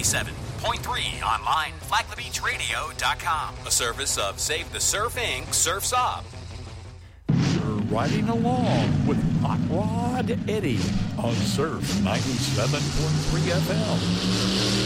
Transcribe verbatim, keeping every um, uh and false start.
ninety-seven point three online, flagler beach radio dot com. A service of Save the Surf Incorporated. Surf's Up. You're riding along with Hot Rod Eddie on Surf ninety-seven point three F M.